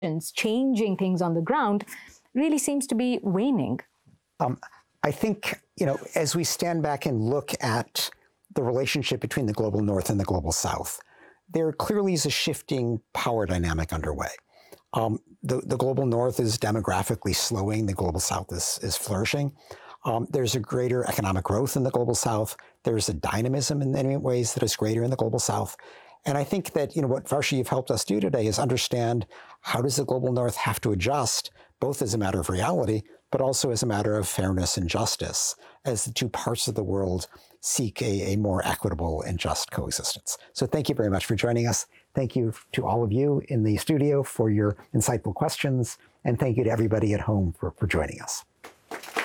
changing things on the ground really seems to be waning. I think, as we stand back and look at the relationship between the global north and the global south, there clearly is a shifting power dynamic underway. The global north is demographically slowing, the global south is flourishing. There's a greater economic growth in the global south. There's a dynamism in many ways that is greater in the global south. And I think that what Varshit, you've helped us do today is understand how does the global north have to adjust, both as a matter of reality, but also as a matter of fairness and justice, as the two parts of the world seek a more equitable and just coexistence. So thank you very much for joining us. Thank you to all of you in the studio for your insightful questions, and thank you to everybody at home for joining us.